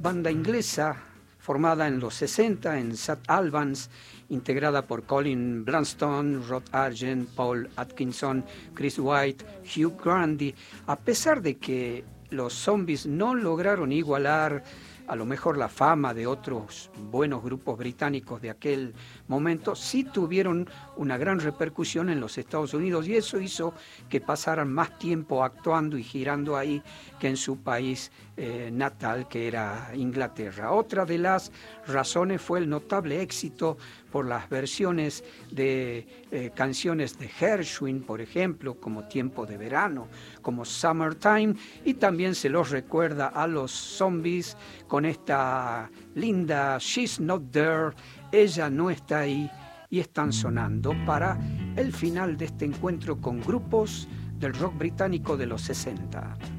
banda inglesa formada en los 60 en St. Albans, integrada por Colin Blunstone, Rod Argent, Paul Atkinson, Chris White, Hugh Grundy. A pesar de que los Zombies no lograron igualar a lo mejor la fama de otros buenos grupos británicos de aquel momento, sí tuvieron una gran repercusión en los Estados Unidos, y eso hizo que pasaran más tiempo actuando y girando ahí que en su país natal, que era Inglaterra. Otra de las razones fue el notable éxito por las versiones de canciones de Gershwin, por ejemplo, como Tiempo de Verano, como Summertime, y también se los recuerda a los Zombies con esta linda She's Not There, Ella No Está Ahí, y están sonando para el final de este encuentro con grupos del rock británico de los 60.